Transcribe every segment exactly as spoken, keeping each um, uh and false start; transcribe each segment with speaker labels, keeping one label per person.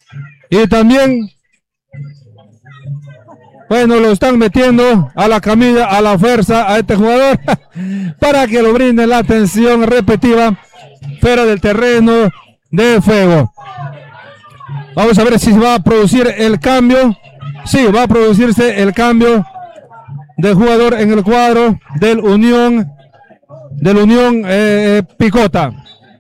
Speaker 1: Y también, bueno, lo están metiendo a la camilla, a la fuerza, a este jugador, para que lo brinde la atención repetida fuera del terreno de juego. Vamos a ver si se va a producir el cambio. Sí, va a producirse el cambio de jugador en el cuadro del Unión, del Unión eh, Picota.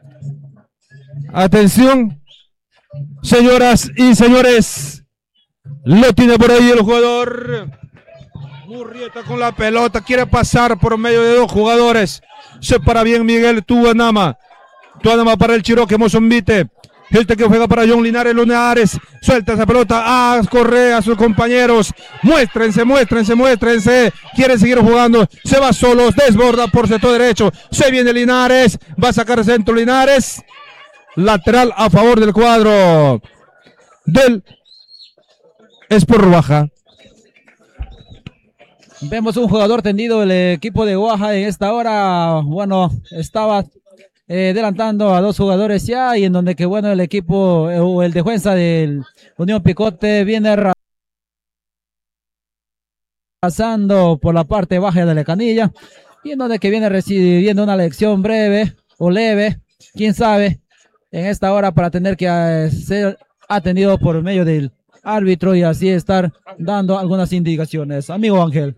Speaker 1: Atención, señoras y señores. Lo tiene por ahí el jugador. Murrieta con la pelota. Quiere pasar por medio de dos jugadores. Se para bien Miguel Tuanama. Tuanama para el Chiroque Mozombite. Este que juega para John Linares. Linares suelta esa pelota. Ah, corre a sus compañeros. Muéstrense, muéstrense, muéstrense. Quiere seguir jugando. Se va solo. Desborda por sector derecho. Se viene Linares. Va a sacar centro Linares. Lateral a favor del cuadro del Sport Baja.
Speaker 2: Vemos un jugador tendido del equipo de Oaxaca en esta hora. Bueno, estaba eh, adelantando a dos jugadores ya, y en donde que bueno el equipo eh, o el defensa del Unión Picote viene pasando por la parte baja de la canilla, y en donde que viene recibiendo una lección breve o leve, quién sabe, en esta hora, para tener que uh, ser atendido por medio del árbitro y así estar dando algunas indicaciones. Amigo Ángel.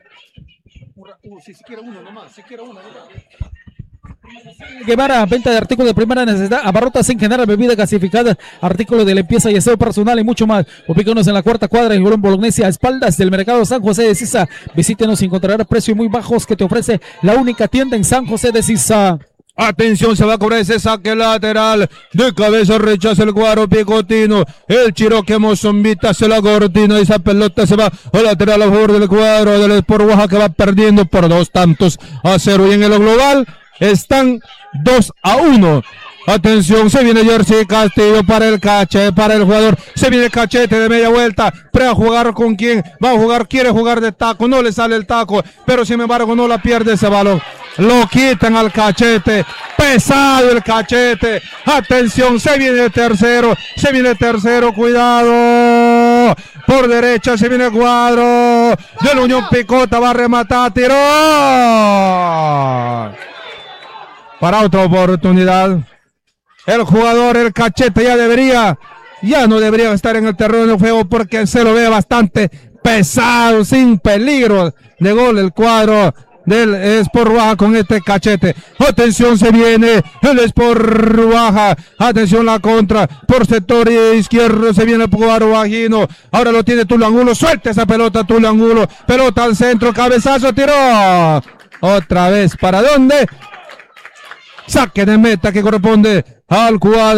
Speaker 2: Guevara, venta de artículos de primera necesidad, abarrotas en general, bebida gasificada, artículos de limpieza y aseo personal y mucho más. Ubícanos en la cuarta cuadra en Girón Bolognesi, a espaldas del mercado San José de Sisa. Visítenos y encontrará precios muy bajos que te ofrece la única tienda en San José de Sisa.
Speaker 1: Atención, se va a cobrar ese saque lateral. De cabeza rechaza el cuadro picotino. El Chiroque Mozombita se la cortina y esa pelota se va al lateral a favor del cuadro del Sport Oaxaca, que va perdiendo por dos tantos a cero. Y en el global están dos a uno. Atención, se viene Jersey Castillo para el cache, para el jugador. Se viene Cachete de media vuelta. Pre a jugar con quién. Va a jugar, quiere jugar de taco. No le sale el taco, pero sin embargo no la pierde ese balón. Lo quitan al Cachete. Pesado el Cachete. Atención, se viene el tercero. Se viene el tercero, cuidado. Por derecha se viene el cuadro del Unión Picota. Va a rematar, tiró. Para otra oportunidad. El jugador, el Cachete, ya debería, ya no debería estar en el terreno de juego, porque se lo ve bastante pesado, sin peligro de gol el cuadro del Sport Oaxaca con este Cachete. Atención, se viene el Sport Oaxaca. Atención, la contra por sector izquierdo. Se viene el cuadro bajino. Ahora lo tiene Tulio Angulo. Suelta esa pelota, Tulio Angulo. Pelota al centro, cabezazo, tiró. Otra vez, ¿para dónde? Saque de meta que corresponde al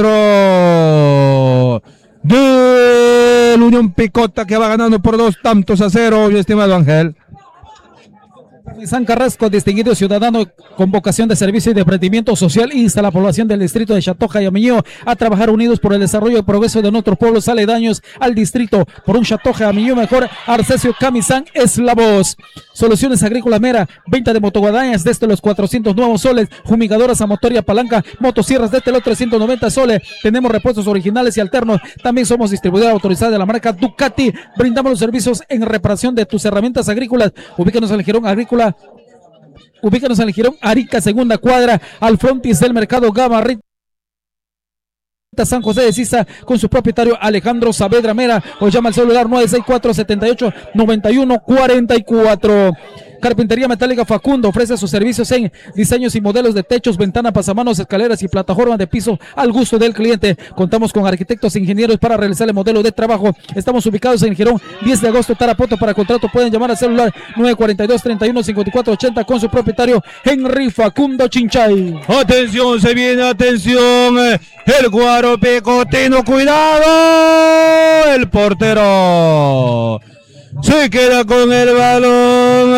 Speaker 1: cuadro del Unión Picota, que va ganando por dos tantos a cero, mi estimado Ángel.
Speaker 2: San Carrasco, distinguido ciudadano con vocación de servicio y de emprendimiento social, insta a la población del distrito de Chatoja y Amiño a trabajar unidos por el desarrollo y progreso de nuestros pueblos aledaños al distrito. Por un Chatoja y Amiño mejor, Arcesio Camisán es la voz. Soluciones Agrícola Mera, venta de motoguadañas desde los cuatrocientos nuevos soles, fumigadoras a motor y a palanca, motosierras desde los trescientos noventa soles. Tenemos repuestos originales y alternos. También somos distribuidora autorizada de la marca Ducati. Brindamos los servicios en reparación de tus herramientas agrícolas. Ubícanos en el Girón Agrícola. Ubícanos en el Girón Arica, segunda cuadra, al frontis del mercado Gamarrita San José de Sisa, con su propietario Alejandro Saavedra Mera, o llama al celular nueve seis cuatro, siete ocho, nueve uno cuatro cuatro. Carpintería Metálica Facundo ofrece sus servicios en diseños y modelos de techos, ventanas, pasamanos, escaleras y plataformas de piso al gusto del cliente. Contamos con arquitectos e ingenieros para realizar el modelo de trabajo. Estamos ubicados en Girón, diez de agosto, Tarapoto. Para contrato pueden llamar al celular nueve cuatro dos, treinta y uno, cincuenta y cuatro ochenta con su propietario Henry Facundo Chinchay.
Speaker 1: Atención, se viene, atención, el cuadro picotino, cuidado, el portero se queda con el balón.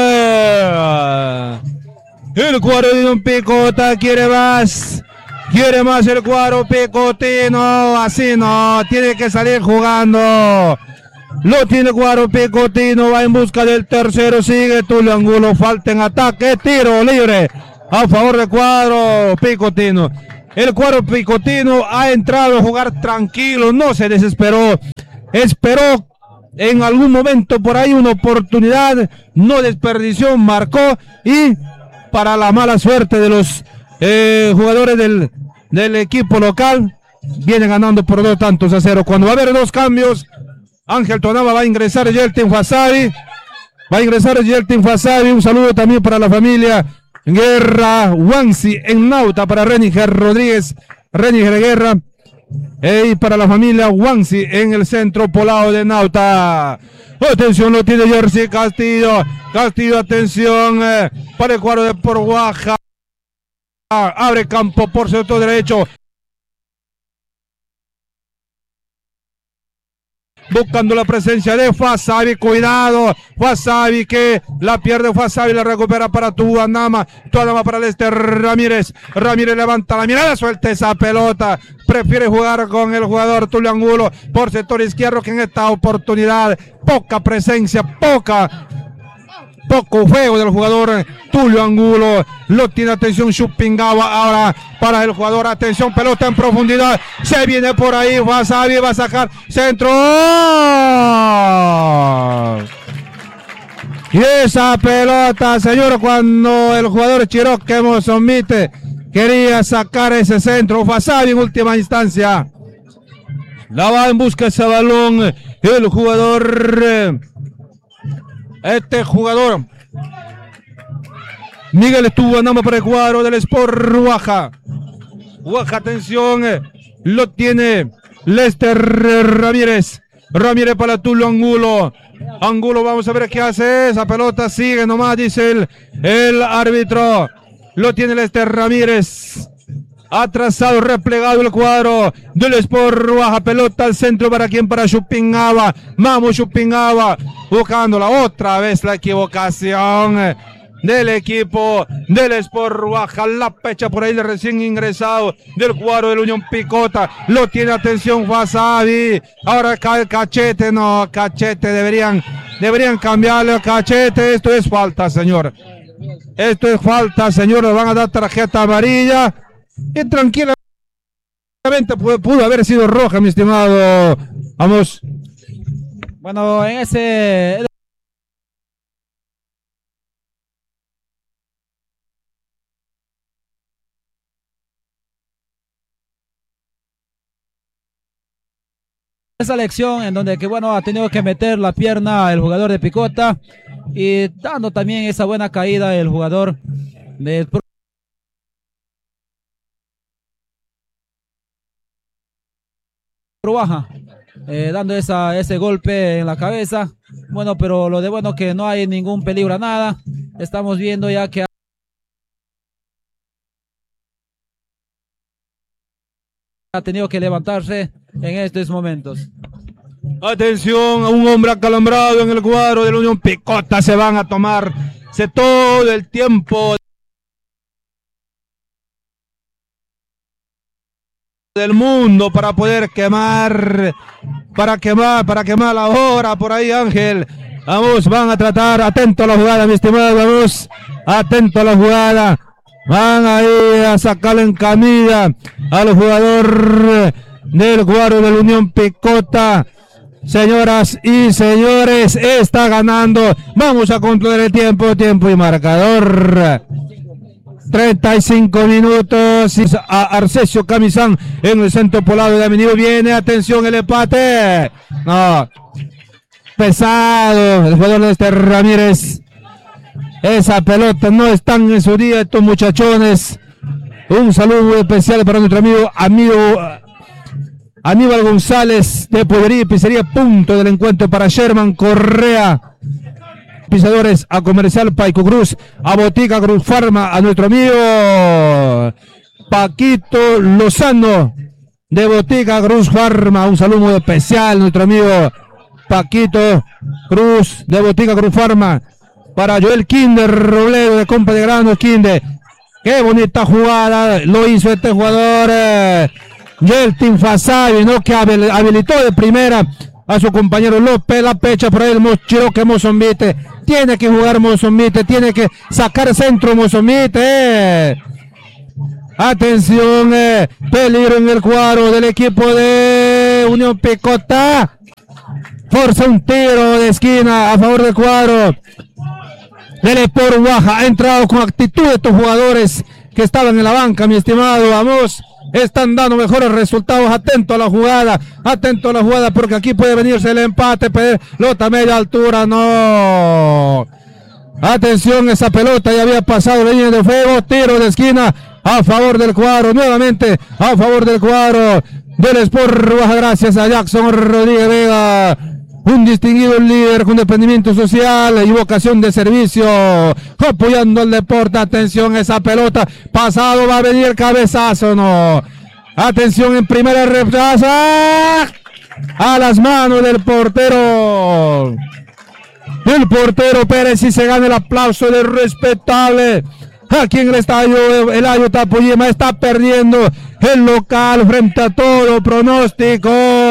Speaker 1: El cuadro de un Picota quiere más. Quiere más el cuadro picotino. Así no. Tiene que salir jugando. Lo tiene el cuadro picotino. Va en busca del tercero. Sigue Tulio Angulo. Falta en ataque. Tiro libre a favor del cuadro picotino. El cuadro picotino ha entrado a jugar tranquilo, no se desesperó, esperó en algún momento por ahí una oportunidad, no desperdició, marcó y para la mala suerte de los eh, jugadores del, del equipo local, viene ganando por dos tantos a cero. Cuando va a haber dos cambios, Ángel Tonaba va a ingresar Yeltin Fasabi, va a ingresar Yeltin Fasabi, un saludo también para la familia Guerra Wansi en Nauta, para Reniger Rodríguez, Reniger Guerra, y para la familia Wansi en el centro poblado de Nauta. Atención, lo tiene Jersey Castillo, Castillo, atención, eh, para el cuadro de Porguaja, abre campo por sector derecho, buscando la presencia de Fasabi, cuidado, Fasabi que la pierde, Fasabi la recupera para Tuanama, Tuanama para Lester Ramírez, Ramírez levanta la mirada, suelta esa pelota, prefiere jugar con el jugador Tulio Angulo por sector izquierdo, que en esta oportunidad poca presencia, poca poco juego del jugador Tulio Angulo, lo tiene, atención Chupingawa ahora para el jugador, atención, pelota en profundidad, se viene por ahí, Fasabi va a sacar centro, y esa pelota, señor, cuando el jugador Chiroque Mozomite quería sacar ese centro, Fasabi en última instancia la va en busca de ese balón, el jugador Este jugador Miguel estuvo andando para el cuadro del Sport Guaja. Guaja, atención, lo tiene Lester Ramírez. Ramírez para Tulio Angulo. Angulo, vamos a ver qué hace. Esa pelota sigue nomás, dice el, el árbitro. Lo tiene Lester Ramírez. Atrasado, replegado el cuadro del Sport Guaja. Pelota al centro, para quien, para Chupingawa. Vamos Chupingawa, buscándola otra vez, la equivocación del equipo del Sport Guaja. La pecha por ahí de recién ingresado del cuadro del Unión Picota. Lo tiene, atención, Fasabi. Ahora cae el Cachete. No, Cachete, deberían, deberían cambiarle a Cachete. Esto es falta, señor. Esto es falta, señor. Le van a dar tarjeta amarilla. Y tranquilamente pudo, pudo haber sido roja, mi estimado Amos.
Speaker 2: Bueno, en ese... esa lección en donde que bueno ha tenido que meter la pierna el jugador de Picota y dando también esa buena caída el jugador de Baja, eh, dando esa, ese golpe en la cabeza. Bueno, pero lo de bueno que no hay ningún peligro a nada. Estamos viendo ya que ha tenido que levantarse en estos momentos.
Speaker 1: Atención, a un hombre acalambrado en el cuadro de la Unión Picota. Se van a tomarse todo el tiempo del mundo para poder quemar, para quemar, para quemar la hora por ahí, Ángel. Vamos, van a tratar, atento a la jugada, mi estimado, vamos, atento a la jugada. Van a ir a sacarle en camilla al jugador del cuadro de la Unión Picota. Señoras y señores, está ganando. Vamos a controlar el tiempo, tiempo y marcador. treinta y cinco minutos. A Arcesio Camizán en el centro poblado de Avenida. Viene, atención, el empate. No. Pesado. El jugador de este Ramírez. Esa pelota no están en su día estos muchachones. Un saludo muy especial para nuestro amigo, amigo Aníbal González de Podería y Pizzería. Punto del encuentro para Sherman Correa. Pisadores a Comercial Paico Cruz, a Botica Cruz Farma, a nuestro amigo Paquito Lozano de Botica Cruz Farma. Un saludo muy especial, nuestro amigo Paquito Cruz de Botica Cruz Farma. Para Joel Kinder Robledo de Compa de Grano Kinder. Qué bonita jugada lo hizo este jugador eh, Yeltin Fasabi, ¿no? Que habilitó de primera a su compañero López. La pecha por ahí el Chiroque Mozomite. Tiene que jugar Mozomite, tiene que sacar centro Mozomite. Atención, eh, peligro en el cuadro del equipo de Unión Picota. Forza un tiro de esquina a favor del cuadro del Sport Baja. Ha entrado con actitud estos jugadores que estaban en la banca, mi estimado. Vamos, están dando mejores resultados. Atento a la jugada, atento a la jugada, porque aquí puede venirse el empate. Pelota media altura, no. Atención, esa pelota ya había pasado línea de fuego. Tiro de esquina a favor del cuadro, nuevamente a favor del cuadro del Sport Baja, gracias a Jackson Rodríguez Vega, un distinguido líder con desprendimiento social y vocación de servicio, apoyando el deporte. Atención, esa pelota, pasado, va a venir el cabezazo, no. Atención, en primera rechaza a las manos del portero. El portero Pérez, y se gana el aplauso del respetable. Aquí en el estadio Eladio Tapoyema está perdiendo el local frente a todo pronóstico.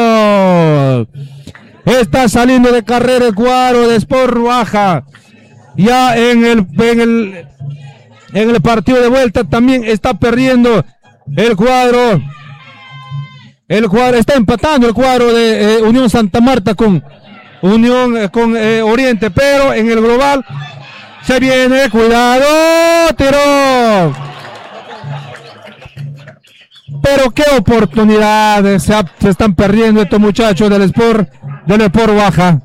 Speaker 1: Está saliendo de carrera el cuadro de Sport Baja. Ya en el, en el, en el partido de vuelta también está perdiendo el cuadro. El cuadro está empatando el cuadro de eh, Unión Santa Marta con Unión eh, con eh, Oriente, pero en el global se viene, cuidado, tiró. Pero qué oportunidades se, se están perdiendo estos muchachos del Sport, del Sport Baja.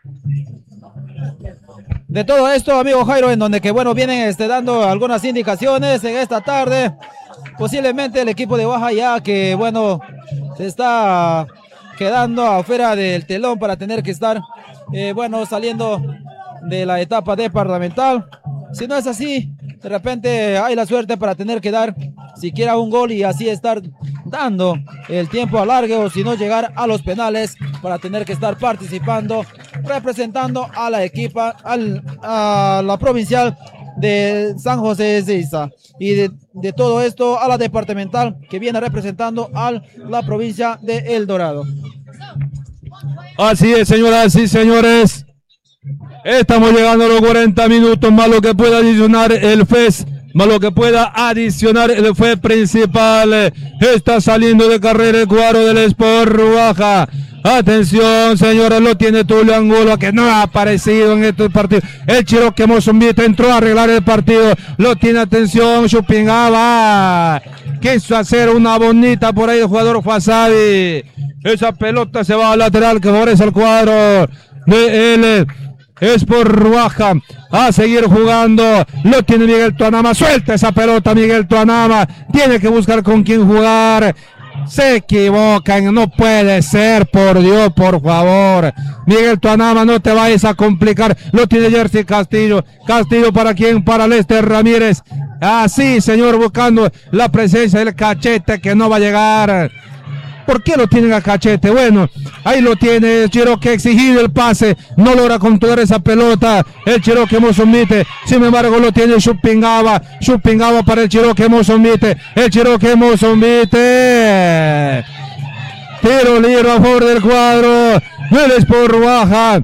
Speaker 2: De todo esto, amigo Jairo, en donde que bueno, vienen este, dando algunas indicaciones en esta tarde. Posiblemente el equipo de Baja ya que bueno, se está quedando afuera del telón para tener que estar eh, bueno, saliendo de la etapa departamental. Si no es así, de repente hay la suerte para tener que dar siquiera un gol y así estar dando el tiempo alargue, o si no llegar a los penales para tener que estar participando, representando a la equipa, al, a la provincial de San José de Ezeiza, y de, de todo esto a la departamental que viene representando a la provincia de El Dorado.
Speaker 1: Así es, señoras y señores. Estamos llegando a los cuarenta minutos, más lo que pueda adicionar el F E S, más lo que pueda adicionar el F E S principal. Está saliendo de carrera el cuadro del Sport Baja. Atención, señores, lo tiene Tulio Angulo, que no ha aparecido en este partido. El Chiroque Mozumbita entró a arreglar el partido. Lo tiene, atención, Chupingaba. Quiso hacer una bonita por ahí el jugador Fasabi. Esa pelota se va al lateral que favorece al cuadro de él. Es por Baja, a seguir jugando, lo tiene Miguel Tuanama, suelta esa pelota Miguel Tuanama, tiene que buscar con quién jugar, se equivocan, no puede ser, por Dios, por favor, Miguel Tuanama, no te vayas a complicar, lo tiene Jersey Castillo, Castillo para quién, para Lester Ramírez, así señor, buscando la presencia del Cachete que no va a llegar. ¿Por qué lo tienen a Cachete? Bueno, ahí lo tiene el Chiroque, exigido el pase, no logra controlar esa pelota, el Chiroque Mozumbite, sin embargo lo tiene Chupingaba, Chupingaba para el Chiroque Mozumbite, el Chiroque Mozumbite, tiro libre a favor del cuadro del Sport Baja.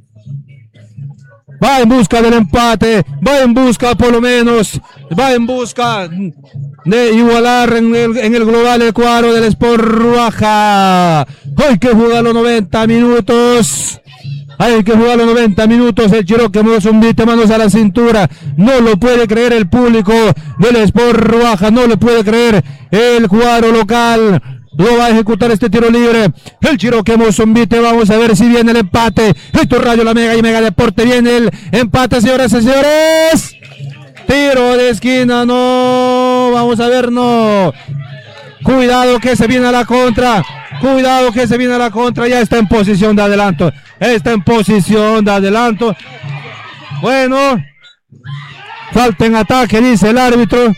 Speaker 1: Va en busca del empate, va en busca por lo menos, va en busca de igualar en el, en el global el cuadro del Sport Baja. Hay que jugar los noventa minutos. Hay que jugar los noventa minutos. El Chiroque Mozumbite, manos a la cintura. No lo puede creer el público del Sport Baja. No lo puede creer el cuadro local. Lo va a ejecutar este tiro libre el Chiroque Mozumbite. Vamos a ver si viene el empate. Esto es Radio La Mega y Mega Deporte. Viene el empate, señoras y señores. Tiro de esquina, no. Vamos a ver, no. Cuidado que se viene a la contra. Cuidado que se viene a la contra. Ya está en posición de adelanto. Está en posición de adelanto. Bueno. Falta en ataque, dice el árbitro.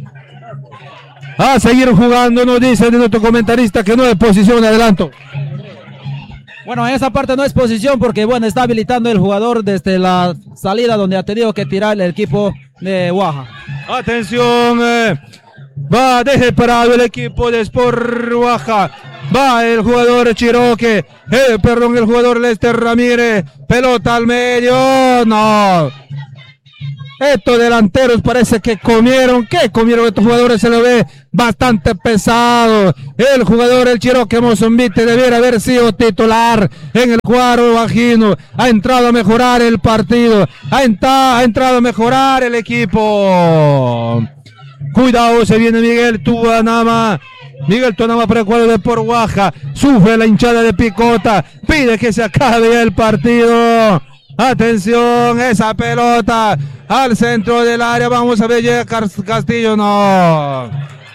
Speaker 1: A seguir jugando, nos dice de nuestro comentarista que no es posición de adelanto.
Speaker 2: Bueno, en esa parte no es posición porque bueno, está habilitando el jugador desde la salida donde ha tenido que tirar el equipo de Baja.
Speaker 1: Atención, eh, va desesperado el equipo de Sport Baja. Va el jugador Chiroque, eh, perdón, el jugador Lester Ramírez. Pelota al medio, no. Estos delanteros parece que comieron, que comieron estos jugadores, se lo ve bastante pesado. El jugador, el Chiroque Mozombite, debiera haber sido titular en el cuadro bajino. Ha entrado a mejorar el partido, ha, entrado, ha entrado a mejorar el equipo. Cuidado, se viene Miguel Tuanama. Miguel Tuanama para el cuadro de Sport Guaja. Sufre la hinchada de Picota, pide que se acabe ya el partido. Atención, esa pelota al centro del área. Vamos a ver, llega Castillo. No.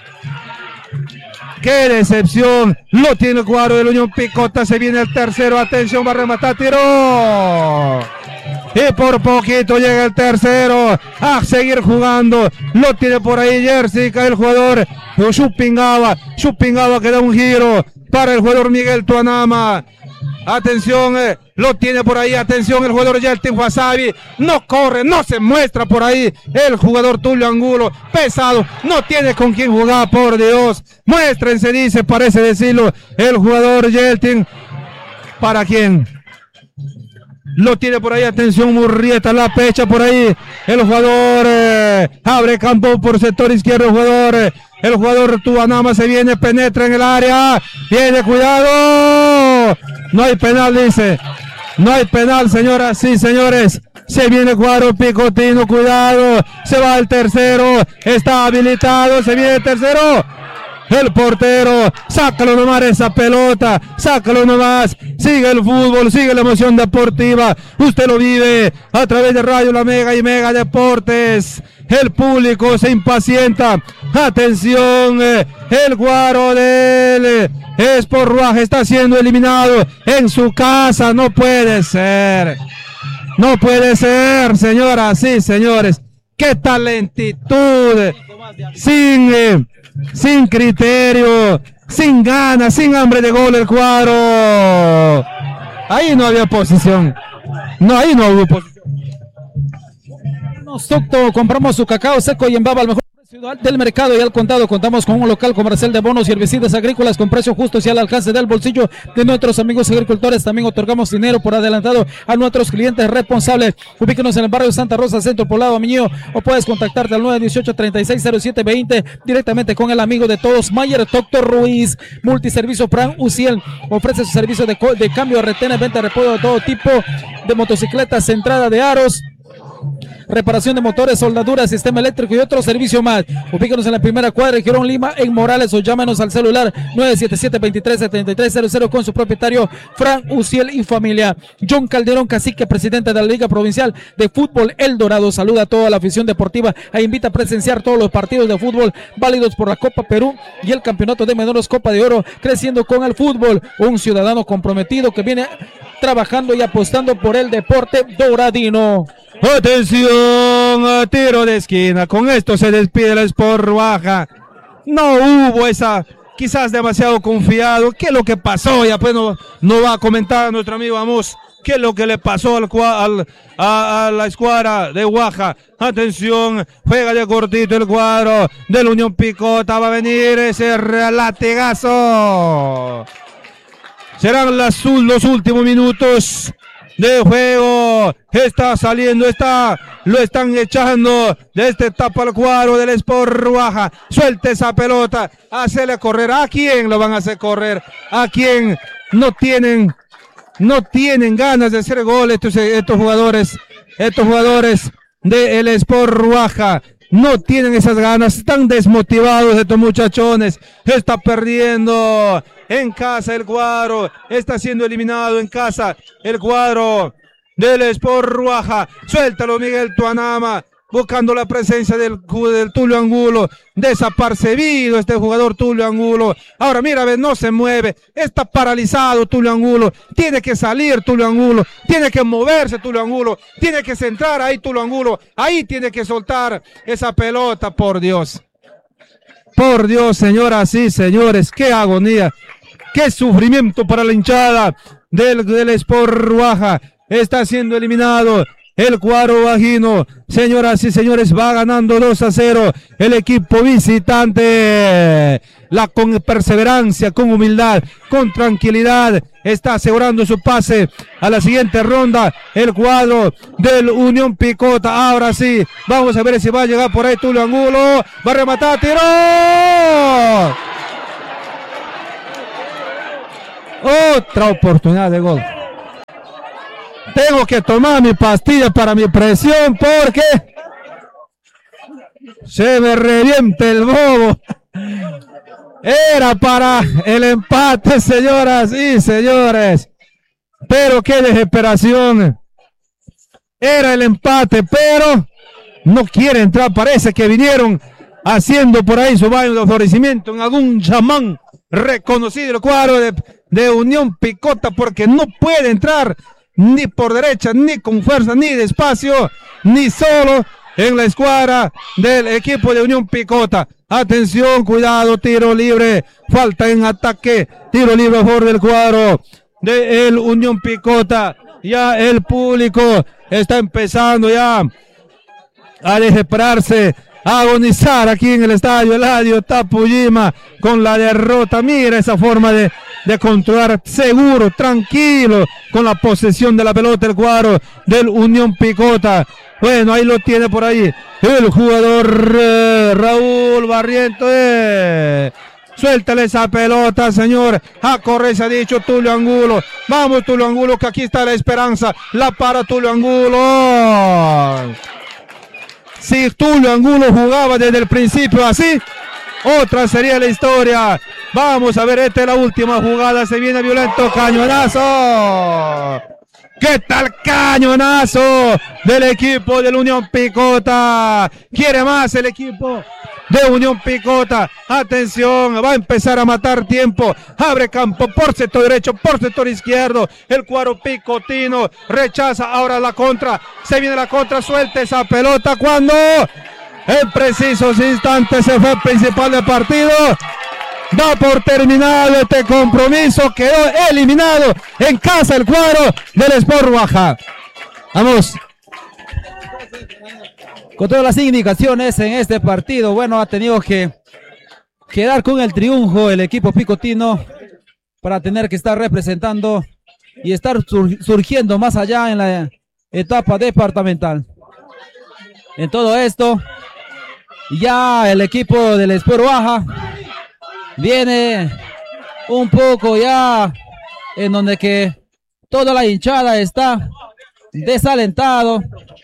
Speaker 1: Qué decepción. Lo tiene el cuadro del Unión Picota. Se viene el tercero. Atención, va a rematar. Tiró. Y por poquito llega el tercero. A seguir jugando. Lo tiene por ahí Jersey. Cae el jugador. Chupingaba. Chupingaba que da un giro para el jugador Miguel Tuanama. Atención, eh, lo tiene por ahí, atención el jugador Yeltin Wasabi, no corre, no se muestra por ahí el jugador Tulio Angulo, pesado, no tiene con quién jugar, por Dios, muéstrense, dice, parece decirlo, el jugador Yeltin, ¿para quién? Lo tiene por ahí, atención Murrieta, la pecha por ahí, el jugador eh, abre campo por sector izquierdo, el jugador, eh, el jugador Tuanama se viene, penetra en el área, viene, cuidado, no hay penal, dice, no hay penal, señoras y señores, se viene el cuadro Picotino, cuidado, se va el tercero, está habilitado, se viene el tercero. El portero, sácalo nomás esa pelota, sácalo nomás, sigue el fútbol, sigue la emoción deportiva, usted lo vive a través de Radio La Mega y Mega Deportes, el público se impacienta, atención, el cuadro del Sport Guaja está siendo eliminado en su casa, no puede ser, no puede ser, señoras y señores, qué talentitud, sin... Eh, sin criterio, sin ganas, sin hambre de gol el cuadro. Ahí no había posición. No, ahí no hubo posición.
Speaker 2: Nosotros compramos su cacao seco y en baba al mejor precio del mercado y al contado. Contamos con un local comercial de bonos y herbicidas agrícolas con precios justos y al alcance del bolsillo de nuestros amigos agricultores. También otorgamos dinero por adelantado a nuestros clientes responsables. Ubíquenos en el barrio Santa Rosa, Centro Poblado, Miño, o puedes contactarte al nueve uno ocho, tres seis cero siete dos cero directamente con el amigo de todos, Mayer Doctor Ruiz. Multiservicio Fran Uciel ofrece su servicio de, de cambio, retenes, venta de repuesto de todo tipo de motocicletas, entrada de aros, reparación de motores, soldadura, sistema eléctrico y otro servicio más. Ubícanos en la primera cuadra de Girón Lima en Morales o llámenos al celular nueve siete siete, veintitrés setenta y tres cero cero con su propietario Fran Uciel y familia. John Calderón, cacique, presidente de la Liga Provincial de Fútbol El Dorado, saluda a toda la afición deportiva e invita a presenciar todos los partidos de fútbol válidos por la Copa Perú y el Campeonato de Menores Copa de Oro, creciendo con el fútbol. Un ciudadano comprometido que viene trabajando y apostando por el deporte doradino.
Speaker 1: Atención, a tiro de esquina, con esto se despide el Sport Guaja. No hubo esa, quizás demasiado confiado. ¿Qué es lo que pasó? Ya pues no, no va a comentar nuestro amigo Amos. ¿Qué es lo que le pasó al, al a, a la escuadra de Guaja? Atención, juega de cortito el cuadro del Unión Picota. Va a venir ese latigazo. Serán las, los últimos minutos de juego. Está saliendo, está, lo están echando de esta etapa al cuadro del Sport Guaja. Suelte esa pelota, hacerle correr. ¿A quién lo van a hacer correr? ¿A quién? No tienen, no tienen ganas de hacer gol estos, estos jugadores, estos jugadores del Sport Guaja. No tienen esas ganas, están desmotivados estos muchachones. Está perdiendo en casa el cuadro, está siendo eliminado en casa el cuadro del Sport Guaja. Suéltalo Miguel Tuanama, buscando la presencia del, del Tulio Angulo. Desapercibido este jugador Tulio Angulo. Ahora mira, ve, no se mueve, está paralizado Tulio Angulo. Tiene que salir Tulio Angulo, tiene que moverse Tulio Angulo, tiene que centrar ahí Tulio Angulo. Ahí tiene que soltar esa pelota, por Dios. Por Dios, señoras y señores, qué agonía, qué sufrimiento para la hinchada del, del Sport Guaja. Está siendo eliminado el cuadro bajino. Señoras y señores, va ganando dos a cero el equipo visitante. La con perseverancia, con humildad, con tranquilidad, está asegurando su pase a la siguiente ronda el cuadro del Unión Picota. Ahora sí, vamos a ver si va a llegar por ahí Tulio Angulo, va a rematar, tiró. Otra oportunidad de gol. Tengo que tomar mi pastilla para mi presión porque se me revienta el bobo. Era para el empate, señoras y señores. Pero qué desesperación. Era el empate, pero no quiere entrar. Parece que vinieron haciendo por ahí su baño de florecimiento en algún chamán reconocido el cuadro de, de Unión Picota, porque no puede entrar ni por derecha, ni con fuerza, ni despacio, ni solo en la escuadra del equipo de Unión Picota. Atención, cuidado, tiro libre, falta en ataque, tiro libre a favor del cuadro de el Unión Picota. Ya el público está empezando ya a desesperarse, a agonizar aquí en el estadio Eladio Tapujima con la derrota. Mira esa forma de, de controlar seguro, tranquilo, con la posesión de la pelota el cuadro del Unión Picota. Bueno, ahí lo tiene por ahí el jugador eh, Raúl Barrientos. Eh. Suéltale esa pelota, señor. A correr se ha dicho Tulio Angulo. Vamos, Tulio Angulo, que aquí está la esperanza. La para Tulio Angulo. Si Tulio Angulo jugaba desde el principio así, otra sería la historia. Vamos a ver, esta es la última jugada. Se viene violento cañonazo. ¿Qué tal cañonazo del equipo del Unión Picota? Quiere más el equipo de Unión Picota. Atención, va a empezar a matar tiempo. Abre campo por sector derecho, por sector izquierdo. El cuadro picotino rechaza ahora la contra. Se viene la contra, suelta esa pelota cuando en precisos instantes se fue el principal del partido. Da por terminado este compromiso, quedó eliminado en casa el cuadro del Sport Baja. Vamos.
Speaker 2: Con todas las indicaciones en este partido, bueno, ha tenido que quedar con el triunfo el equipo picotino para tener que estar representando y estar sur surgiendo más allá en la etapa departamental. En todo esto, ya el equipo del Sport Baja viene un poco ya en donde que toda la hinchada está desalentado,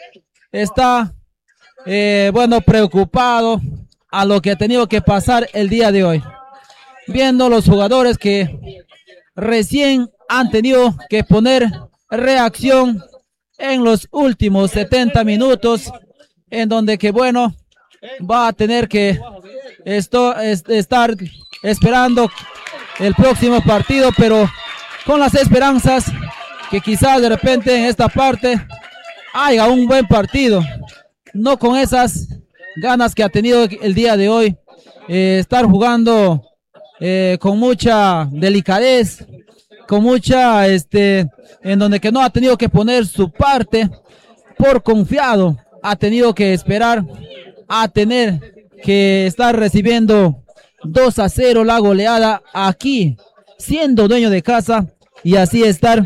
Speaker 2: está eh, bueno, preocupado a lo que ha tenido que pasar el día de hoy, viendo los jugadores que recién han tenido que poner reacción en los últimos setenta minutos, en donde que bueno, va a tener que esto, es, estar esperando el próximo partido, pero con las esperanzas que quizás de repente en esta parte haya un buen partido, no con esas ganas que ha tenido el día de hoy, eh, estar jugando eh, con mucha delicadez, con mucha, este, en donde que no ha tenido que poner su parte por confiado, ha tenido que esperar a tener que estar recibiendo dos a cero la goleada aquí, siendo dueño de casa, y así estar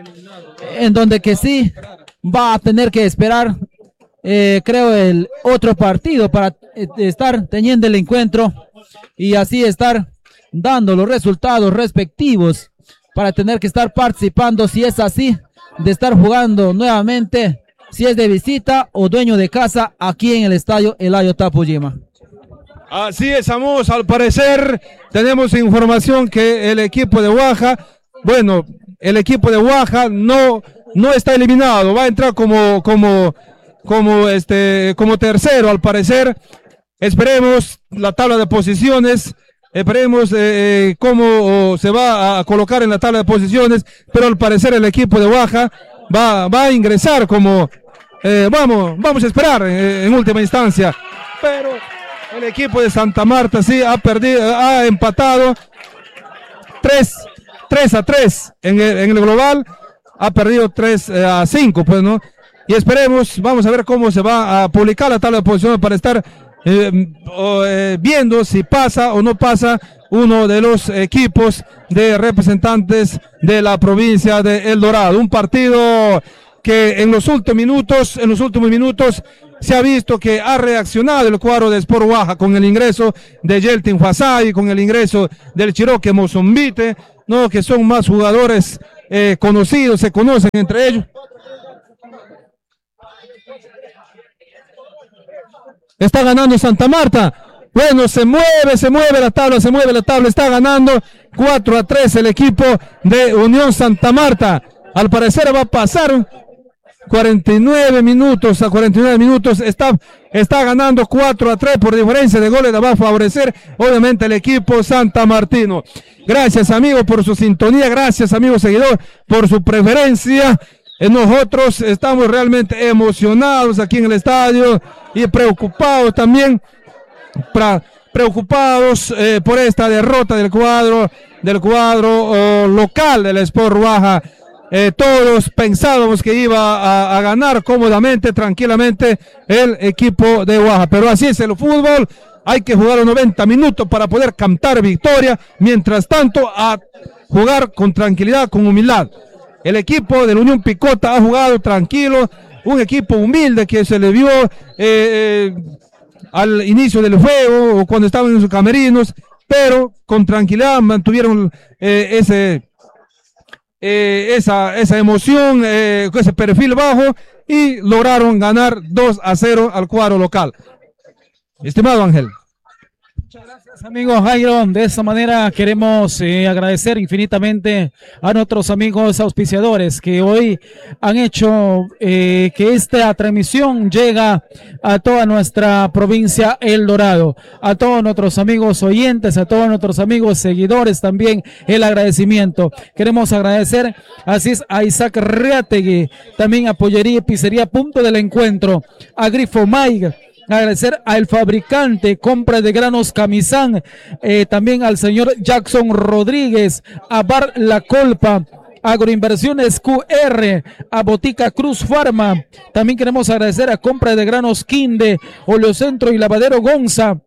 Speaker 2: en donde que sí va a tener que esperar, eh, creo, el otro partido para eh, estar teniendo el encuentro y así estar dando los resultados respectivos para tener que estar participando, si es así, de estar jugando nuevamente, si es de visita o dueño de casa, aquí en el estadio Eladio Tapujima.
Speaker 1: Así es, Amos, al parecer tenemos información que el equipo de Guaja, bueno, el equipo de Guaja no, no está eliminado, va a entrar como, como, como, este, como tercero al parecer. Esperemos la tabla de posiciones, esperemos eh, cómo se va a colocar en la tabla de posiciones, pero al parecer el equipo de Guaja va, va a ingresar como, eh, vamos, vamos a esperar eh, en última instancia, pero el equipo de Santa Marta sí ha perdido, ha empatado tres a tres en el, en el global, ha perdido tres a cinco, pues, ¿no? y esperemos, vamos a ver cómo se va a publicar la tabla de posiciones para estar eh, eh, viendo si pasa o no pasa uno de los equipos de representantes de la provincia de El Dorado. Un partido que en los últimos minutos, en los últimos minutos se ha visto que ha reaccionado el cuadro de Sport Oaxaca con el ingreso de Yeltin Huasay, con el ingreso del Chiroque Mozombite, no, que son más jugadores eh, conocidos, se conocen entre ellos. Está ganando Santa Marta. Bueno, se mueve, se mueve la tabla, se mueve la tabla. Está ganando cuatro a tres el equipo de Unión Santa Marta. Al parecer va a pasar cuarenta y nueve minutos a cuarenta y nueve minutos. Está, está ganando cuatro a tres por diferencia de goles. Va a favorecer obviamente el equipo santamartino. Gracias amigos por su sintonía. Gracias amigos seguidores por su preferencia. Nosotros estamos realmente emocionados aquí en el estadio y preocupados también, pra, preocupados eh, por esta derrota del cuadro, del cuadro oh, local del Sport Oaxaca. Eh, todos pensábamos que iba a, a ganar cómodamente, tranquilamente el equipo de Oaxaca, pero así es el fútbol. Hay que jugar los noventa minutos para poder cantar victoria, mientras tanto a jugar con tranquilidad, con humildad. El equipo de la Unión Picota ha jugado tranquilo, un equipo humilde que se le vio eh, eh, al inicio del juego o cuando estaban en sus camerinos, pero con tranquilidad mantuvieron eh, ese, eh, esa, esa emoción, eh, ese perfil bajo y lograron ganar dos a cero al cuadro local. Estimado Ángel.
Speaker 2: Muchas gracias, amigo Jairo. De esta manera queremos eh, agradecer infinitamente a nuestros amigos auspiciadores que hoy han hecho eh, que esta transmisión llega a toda nuestra provincia El Dorado, a todos nuestros amigos oyentes, a todos nuestros amigos seguidores también el agradecimiento. Queremos agradecer así es a Isaac Reategui, también a Pollería y Pizzería Punto del Encuentro, a Grifo Maiga. Agradecer al fabricante Compra de Granos Camisán, eh, también al señor Jackson Rodríguez, a Bar La Colpa, Agroinversiones Q R, a Botica Cruz Farma. También queremos agradecer a Compra de Granos Quinde, Oleocentro y Lavadero Gonza,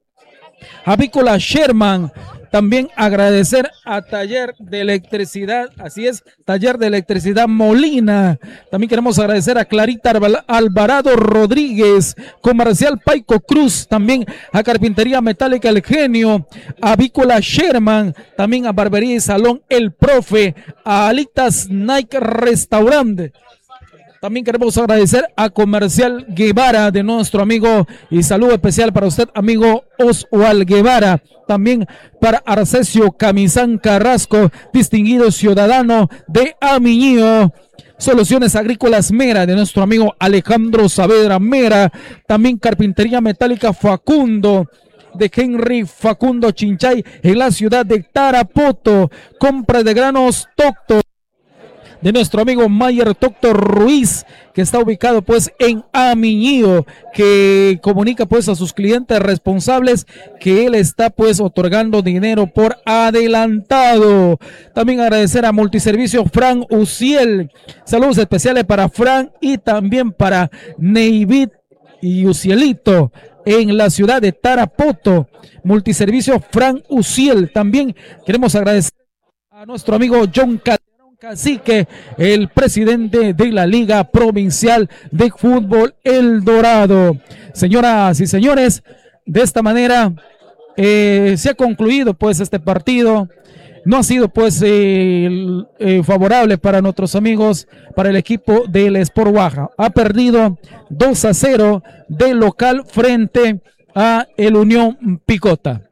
Speaker 2: Avícola Sherman. También agradecer a Taller de Electricidad, así es, Taller de Electricidad Molina. También queremos agradecer a Clarita Alvarado Rodríguez, Comercial Paico Cruz, también a Carpintería Metálica El Genio, a Avícola Sherman, también a Barbería y Salón El Profe, a Alitas Nike Restaurante. También queremos agradecer a Comercial Guevara de nuestro amigo y saludo especial para usted, amigo Oswald Guevara. También para Arcesio Camisán Carrasco, distinguido ciudadano de Amiñío. Soluciones Agrícolas Mera de nuestro amigo Alejandro Saavedra Mera. También Carpintería Metálica Facundo de Henry Facundo Chinchay en la ciudad de Tarapoto. Compra de granos Tocto de nuestro amigo Mayer Doctor Ruiz, que está ubicado pues en Amiñío, que comunica pues a sus clientes responsables que él está pues otorgando dinero por adelantado. También agradecer a Multiservicio Fran Uciel, saludos especiales para Fran y también para Neivit y Ucielito en la ciudad de Tarapoto. Multiservicio Fran Uciel. También queremos agradecer a nuestro amigo John Cat Cacique, el presidente de la Liga Provincial de Fútbol El Dorado. Señoras y señores, de esta manera eh, se ha concluido pues este partido. No ha sido pues eh, eh, favorable para nuestros amigos, para el equipo del Sport Oaxaca. Ha perdido dos a cero de local frente a el Unión Picota.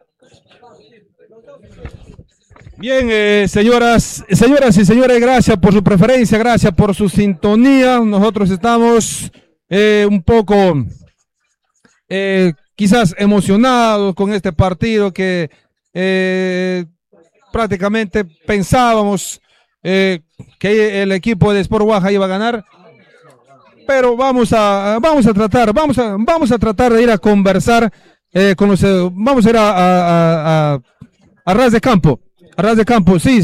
Speaker 1: Bien, eh, señoras, señoras y señores, gracias por su preferencia, gracias por su sintonía. Nosotros estamos eh, un poco eh, quizás emocionados con este partido que eh, prácticamente pensábamos eh, que el equipo de Sport Oaxaca iba a ganar, pero vamos a vamos a tratar, vamos a vamos a tratar de ir a conversar eh, con los, vamos a ir a, a, a, a, a ras de campo. A ras de campo, sí.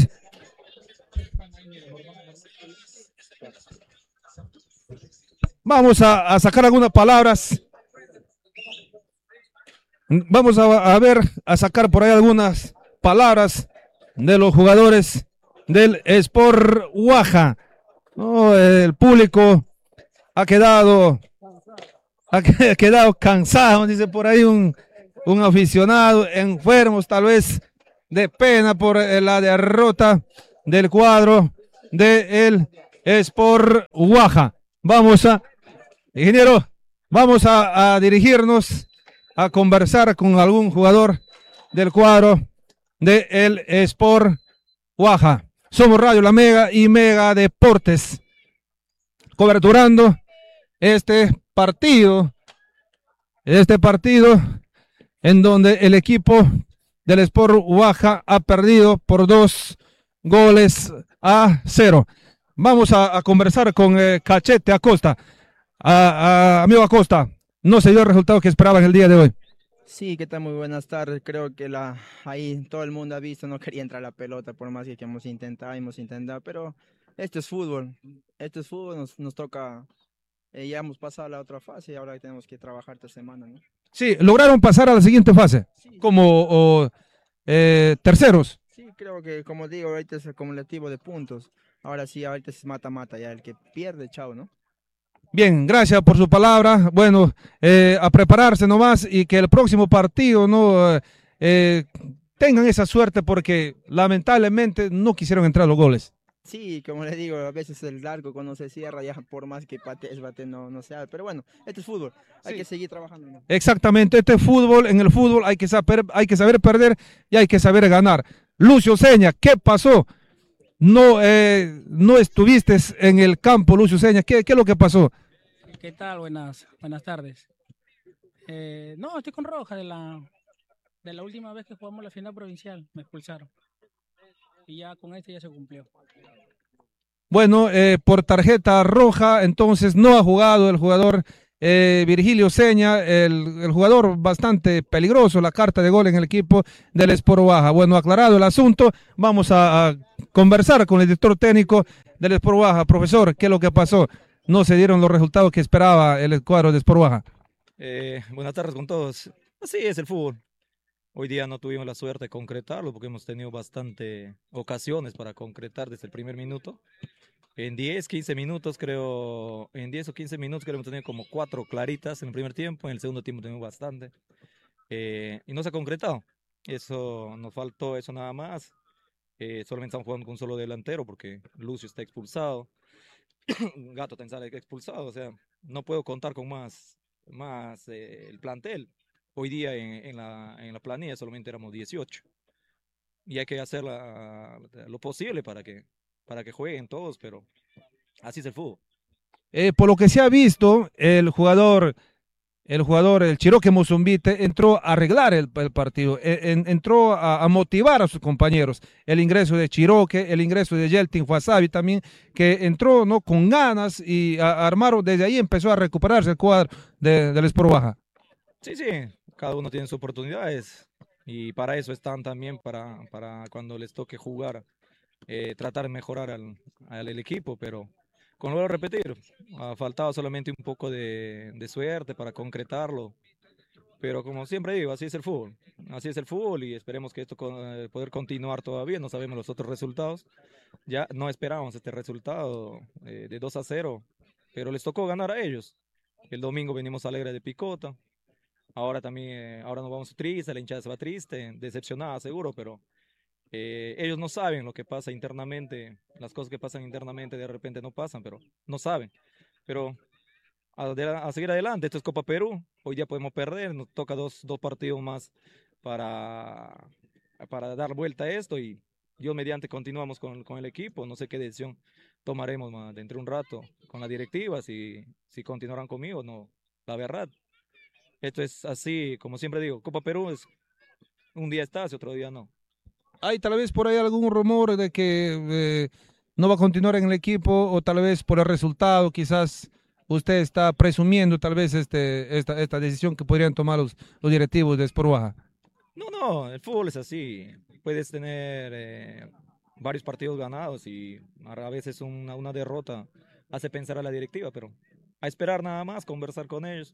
Speaker 1: Vamos a, a sacar algunas palabras. Vamos a, a ver, a sacar por ahí algunas palabras de los jugadores del Sport Huaja. Oh, el público ha quedado, ha quedado cansado, dice por ahí un, un aficionado, enfermos tal vez de pena por la derrota del cuadro del Sport Huaja. Vamos a, ingeniero, vamos a, a dirigirnos a conversar con algún jugador del cuadro del Sport Huaja. Somos Radio La Mega y Mega Deportes, coberturando este partido, este partido en donde el equipo del Sport Huaja ha perdido por dos goles a cero. Vamos a, a conversar con eh, Cachete Acosta. A, a, amigo Acosta, no se dio el resultado que esperaban el día de hoy.
Speaker 3: Sí, ¿qué tal? Muy buenas tardes. Creo que la, ahí todo el mundo ha visto, no quería entrar la pelota, por más que, que hemos intentado, hemos intentado, pero esto es fútbol. Esto es fútbol, nos, nos toca, eh, ya hemos pasado a la otra fase y ahora tenemos que trabajar esta semana, ¿no?
Speaker 1: Sí, lograron pasar a la siguiente fase, sí, como o, eh, terceros.
Speaker 3: Sí, creo que, como digo, ahorita es el acumulativo de puntos. Ahora sí, ahorita es mata-mata, ya el que pierde, chao, ¿no?
Speaker 1: Bien, gracias por su palabra. Bueno, eh, a prepararse nomás y que el próximo partido no eh, tengan esa suerte porque lamentablemente no quisieron entrar los goles.
Speaker 3: Sí, como le digo, a veces el largo cuando se cierra ya por más que patees, bate, no, no se da. Pero bueno, este es fútbol, hay sí. que seguir trabajando, ¿no?
Speaker 1: Exactamente, este es fútbol, en el fútbol hay que saber, hay que saber perder y hay que saber ganar. Lucio Seña, ¿qué pasó? No, eh, no estuviste en el campo, Lucio Seña. ¿Qué, qué es lo que pasó?
Speaker 4: ¿Qué tal? Buenas, buenas tardes. Eh, no, estoy con roja de la, de la última vez que jugamos la final provincial. Me expulsaron. Y ya con este ya se cumplió.
Speaker 1: Bueno, eh, por tarjeta roja, entonces no ha jugado el jugador eh, Virgilio Seña, el, el jugador bastante peligroso, la carta de gol en el equipo del Sport Huaja. Bueno, aclarado el asunto, vamos a, a conversar con el director técnico del Sport Huaja. Profesor, ¿qué es lo que pasó? No se dieron los resultados que esperaba el cuadro de Sport Huaja.
Speaker 5: Eh, buenas tardes con todos. Así es el fútbol. Hoy día no tuvimos la suerte de concretarlo porque hemos tenido bastante ocasiones para concretar desde el primer minuto. En diez, quince minutos creo, en diez o quince minutos creo que hemos tenido como cuatro claritas en el primer tiempo, en el segundo tiempo tenemos bastante. Eh, y no se ha concretado. Eso, nos faltó eso nada más. Eh, solamente estamos jugando con un solo delantero porque Lucio está expulsado. Gato Tensara expulsado, o sea, no puedo contar con más, más eh, el plantel. Hoy día en, en, la, en la planilla solamente éramos dieciocho y hay que hacer la, lo posible para que, para que jueguen todos, pero así es el fútbol.
Speaker 1: Eh, por lo que se ha visto, el jugador, el jugador, el Chiroque Mozumbite entró a arreglar el, el partido, en, entró a, a motivar a sus compañeros. El ingreso de Chiroque, el ingreso de Yeltin Wasabi también, que entró no con ganas y a, a armaron, desde ahí empezó a recuperarse el cuadro de, del Sport Huaja.
Speaker 5: Sí, sí, cada uno tiene sus oportunidades y para eso están también, para, para cuando les toque jugar, eh, tratar de mejorar al, al el equipo, pero como lo voy a repetir, ha faltado solamente un poco de, de suerte para concretarlo, pero como siempre digo, así es el fútbol, así es el fútbol y esperemos que esto eh, poder continuar todavía, no sabemos los otros resultados, ya no esperábamos este resultado eh, de dos a cero, pero les tocó ganar a ellos. El domingo venimos alegres de Picota. Ahora también, eh, ahora nos vamos tristes, la hinchada se va triste, decepcionada seguro, pero eh, ellos no saben lo que pasa internamente, las cosas que pasan internamente de repente no pasan, pero no saben. Pero a, a seguir adelante, esto es Copa Perú, hoy día podemos perder, nos toca dos, dos partidos más para, para dar vuelta a esto y Dios mediante continuamos con, con el equipo, no sé qué decisión tomaremos más dentro de un rato con la directiva, si, si continuarán conmigo, no, la verdad. Esto es así, como siempre digo, Copa Perú es un día estás y otro día no.
Speaker 1: Hay tal vez por ahí algún rumor de que eh, no va a continuar en el equipo o tal vez por el resultado, quizás usted está presumiendo tal vez este, esta, esta decisión que podrían tomar los, los directivos de Sport Huaja.
Speaker 5: No, no, el fútbol es así, puedes tener eh, varios partidos ganados y a veces una, una derrota hace pensar a la directiva, pero a esperar nada más, conversar con ellos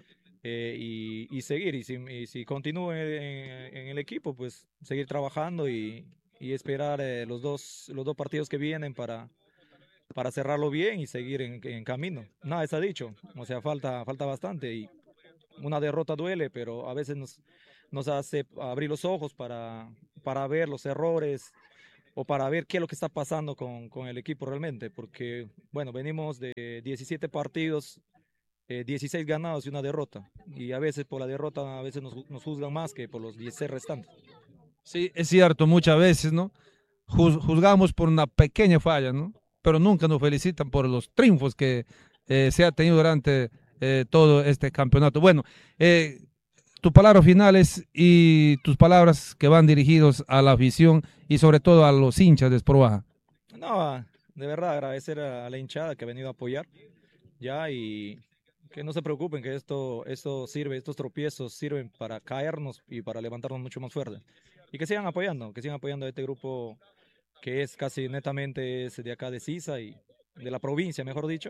Speaker 5: eh, y, y seguir. Y si, y si continúo en, en el equipo, pues seguir trabajando y, y esperar eh, los, dos, los dos partidos que vienen para, para cerrarlo bien y seguir en, en camino. Nada está dicho, o sea, falta, falta bastante y una derrota duele, pero a veces nos, nos hace abrir los ojos para, para ver los errores o para ver qué es lo que está pasando con, con el equipo realmente, porque, bueno, venimos de diecisiete partidos, eh, dieciséis ganados y una derrota, y a veces por la derrota a veces nos, nos juzgan más que por los dieciséis restantes.
Speaker 1: Sí, es cierto, muchas veces, ¿no? Juz- juzgamos por una pequeña falla, ¿no? Pero nunca nos felicitan por los triunfos que eh, se ha tenido durante eh, todo este campeonato. Bueno, eh, tus palabras finales y tus palabras que van dirigidos a la afición y sobre todo a los hinchas de Sport Baja.
Speaker 5: No, de verdad agradecer a la hinchada que ha venido a apoyar, ya, y que no se preocupen, que esto, esto sirve, estos tropiezos sirven para caernos y para levantarnos mucho más fuerte. Y que sigan apoyando, que sigan apoyando a este grupo que es casi netamente es de acá de Sisa y de la provincia, mejor dicho,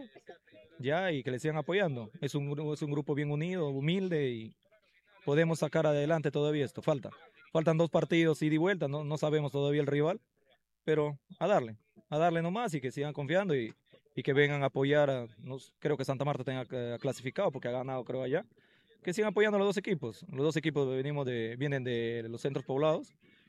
Speaker 5: ya, y que le sigan apoyando. Es un, gru- es un grupo bien unido, humilde y podemos sacar adelante todavía esto. Falta, faltan dos partidos ida y vuelta, no, no sabemos todavía el rival, pero a darle, a darle nomás y que sigan confiando y, y que vengan a apoyar. A, no, creo que Santa Marta tenga eh, clasificado porque ha ganado, creo, allá. Que sigan apoyando a los dos equipos. Los dos equipos venimos de, vienen de los centros poblados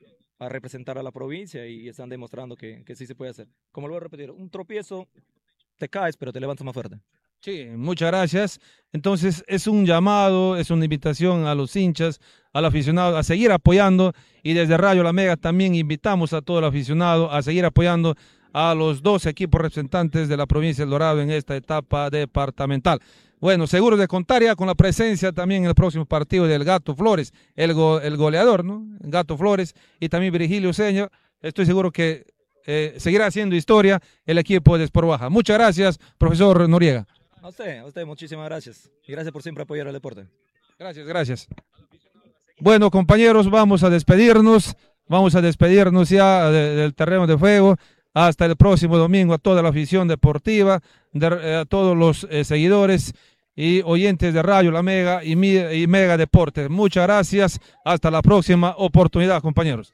Speaker 5: a representar a la provincia y están demostrando que, que sí se puede hacer. Como lo voy a repetir, un tropiezo, te caes, pero te levantas más fuerte.
Speaker 1: Sí, muchas gracias. Entonces es un llamado, es una invitación a los hinchas, al aficionado a seguir apoyando y desde Radio La Mega también invitamos a todo el aficionado a seguir apoyando a los dos equipos representantes de la provincia del Dorado en esta etapa departamental. Bueno, seguro de contar ya con la presencia también en el próximo partido del Gato Flores, el, go, el goleador, ¿no? Gato Flores y también Virgilio Seña. Estoy seguro que eh, seguirá haciendo historia el equipo de Sport Baja. Muchas gracias, profesor Noriega.
Speaker 5: A usted, a usted, muchísimas gracias. Y gracias por siempre apoyar al deporte.
Speaker 1: Gracias, gracias. Bueno, compañeros, vamos a despedirnos. Vamos a despedirnos ya de, del terreno de juego. Hasta el próximo domingo a toda la afición deportiva, de, eh, a todos los eh, seguidores y oyentes de Radio La Mega y, Mi, y Mega Deportes. Muchas gracias. Hasta la próxima oportunidad, compañeros.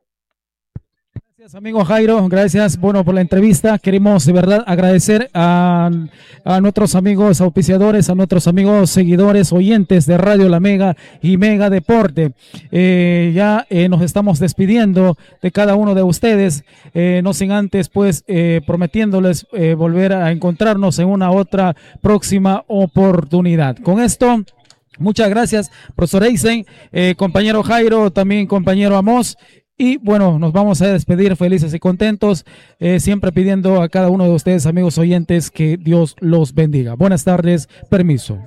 Speaker 2: Gracias, amigo Jairo, gracias, bueno, por la entrevista. Queremos de verdad agradecer a, a nuestros amigos auspiciadores, a nuestros amigos seguidores, oyentes de Radio La Mega y Mega Deporte. Eh, ya eh, nos estamos despidiendo de cada uno de ustedes, eh, no sin antes pues eh, prometiéndoles eh, volver a encontrarnos en una otra próxima oportunidad. Con esto, muchas gracias, profesor Eisen, eh, compañero Jairo, también compañero Amos. Y bueno, nos vamos a despedir felices y contentos, eh, siempre pidiendo a cada uno de ustedes, amigos oyentes, que Dios los bendiga. Buenas tardes, permiso.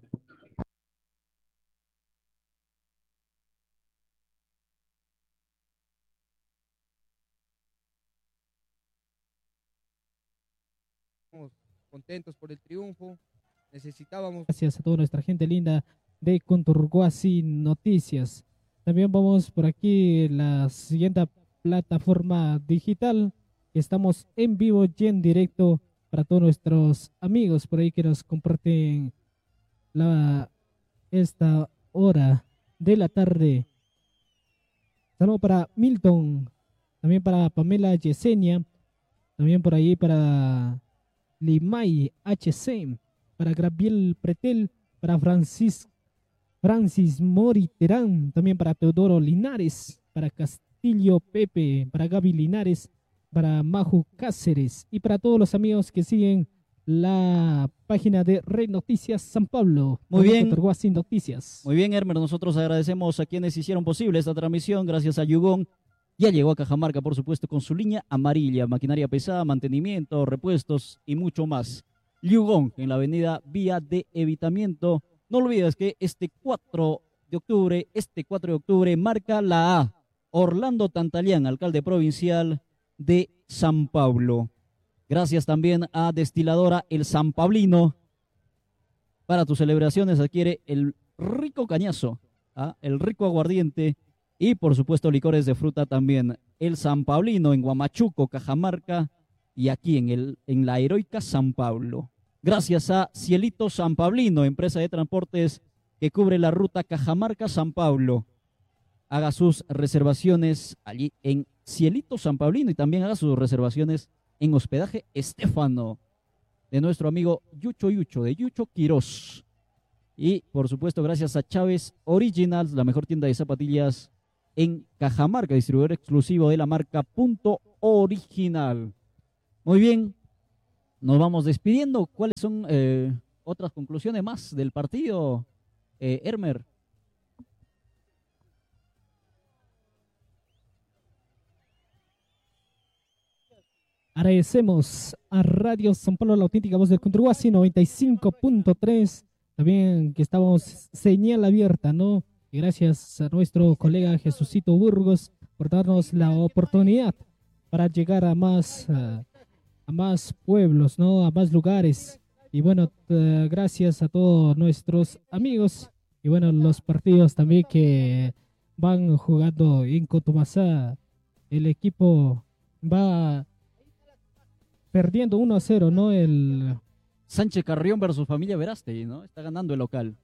Speaker 6: Contentos por el triunfo, necesitábamos.
Speaker 7: Gracias a toda nuestra gente linda de Conturguasi Noticias. También vamos por aquí la siguiente plataforma digital. Estamos en vivo y en directo para todos nuestros amigos por ahí que nos comparten la, esta hora de la tarde. Saludos para Milton, también para Pamela Yesenia, también por ahí para Limay H C, para Gabriel Pretel, para Francisco Francis Mori Terán, también para Teodoro Linares, para Castillo Pepe, para Gaby Linares, para Maju Cáceres y para todos los amigos que siguen la página de Red Noticias San Pablo.
Speaker 8: Muy bien.
Speaker 7: Noticias.
Speaker 8: Muy bien, Hermer, nosotros agradecemos a quienes hicieron posible esta transmisión, gracias a Yugón. Ya llegó a Cajamarca, por supuesto, con su línea amarilla, maquinaria pesada, mantenimiento, repuestos y mucho más. Yugón, en la avenida Vía de Evitamiento. No olvides que este cuatro de octubre, este cuatro de octubre marca la A. Orlando Tantalián, alcalde provincial de San Pablo. Gracias también a Destiladora El San Pablino. Para tus celebraciones adquiere el rico cañazo, ¿ah? el rico aguardiente y por supuesto licores de fruta también. El San Pablino en Huamachuco, Cajamarca y aquí en, el, en la heroica San Pablo. gracias a Cielito San Pablino, empresa de transportes que cubre la ruta Cajamarca-San Pablo. Haga sus reservaciones allí en Cielito San Pablino y también haga sus reservaciones en hospedaje Estefano, de nuestro amigo Yucho Yucho, de Yucho Quirós. Y por supuesto gracias a Chávez Originals, la mejor tienda de zapatillas en Cajamarca, distribuidor exclusivo de la marca Punto Original. Muy bien, nos vamos despidiendo. ¿Cuáles son eh, otras conclusiones más del partido, eh, Hermer?
Speaker 7: Agradecemos a Radio San Pablo, la auténtica voz del Conturhuasi, noventa y cinco punto tres. También que estamos señal abierta, ¿no? Y gracias a nuestro colega Jesucito Burgos por darnos la oportunidad para llegar a más, uh, a más pueblos, ¿no? A más lugares. Y bueno, uh, gracias a todos nuestros amigos. Y bueno, los partidos también que van jugando en Cotomasá. El equipo va perdiendo uno a cero, ¿no? El
Speaker 8: Sánchez Carrión versus Familia Verástegui, ¿no? Está ganando el local.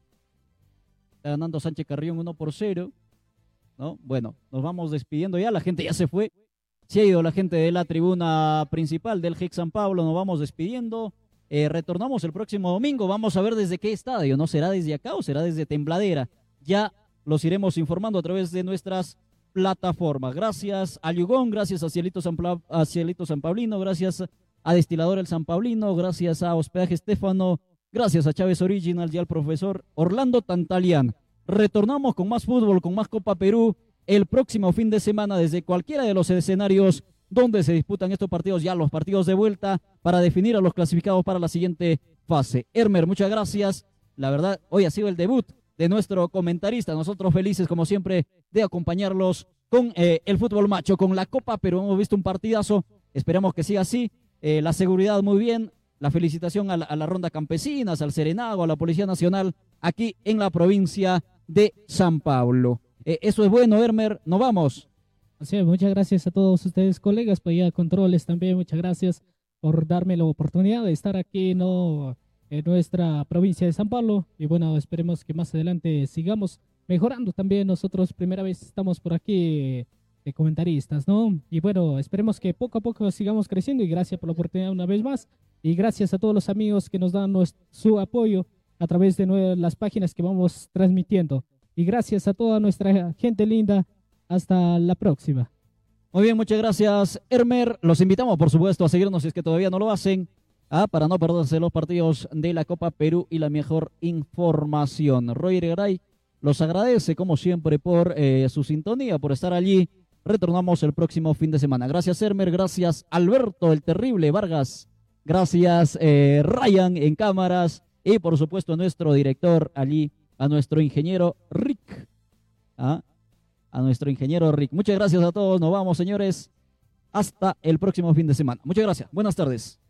Speaker 8: Está ganando Sánchez Carrión uno por cero, ¿no? Bueno, nos vamos despidiendo ya. La gente ya se fue. Se ha ido la gente de la tribuna principal del G E C San Pablo. Nos vamos despidiendo. Eh, retornamos el próximo domingo. Vamos a ver desde qué estadio, ¿no? ¿Será desde acá o será desde Tembladera? Ya los iremos informando a través de nuestras plataformas. Gracias a Yugón, gracias a Cielito San, Pla- a Cielito San Pablino, gracias a Destilador El San Pablino, gracias a Hospedaje Estefano, gracias a Chávez Original y al profesor Orlando Tantalián. Retornamos con más fútbol, con más Copa Perú el próximo fin de semana desde cualquiera de los escenarios donde se disputan estos partidos, ya los partidos de vuelta, para definir a los clasificados para la siguiente fase. Hermer, muchas gracias. La verdad, hoy ha sido el debut de nuestro comentarista. Nosotros felices, como siempre, de acompañarlos con eh, el fútbol macho, con la Copa Perú. Hemos visto un partidazo, esperamos que siga así. Eh, la seguridad muy bien, la felicitación a la, a la Ronda Campesinas, al Serenago, a la Policía Nacional, aquí en la provincia de San Pablo. Eh, eso es bueno, Hermer, nos vamos.
Speaker 7: Así es, muchas gracias a todos ustedes, colegas, pues ya controles también, muchas gracias por darme la oportunidad de estar aquí, ¿no?, en nuestra provincia de San Pablo. Y bueno, esperemos que más adelante sigamos mejorando también. Nosotros primera vez estamos por aquí de comentaristas, ¿no? Y bueno, esperemos que poco a poco sigamos creciendo, y gracias por la oportunidad una vez más, y gracias a todos los amigos que nos dan nuestro, su apoyo a través de nue- las páginas que vamos transmitiendo, y gracias a toda nuestra gente linda. Hasta la próxima.
Speaker 8: Muy bien, muchas gracias, Hermer. Los invitamos, por supuesto, a seguirnos si es que todavía no lo hacen, ah, para no perderse los partidos de la Copa Perú y la mejor información. Roger Garay los agradece, como siempre, por eh, su sintonía, por estar allí. Retornamos el próximo fin de semana. Gracias, Hermer. Gracias, Alberto, el terrible Vargas. Gracias, eh, Ryan, en cámaras. Y, por supuesto, a nuestro director allí, a nuestro ingeniero Rick. ¿Ah? A nuestro ingeniero Rick. Muchas gracias a todos. Nos vamos, señores. Hasta el próximo fin de semana. Muchas gracias. Buenas tardes.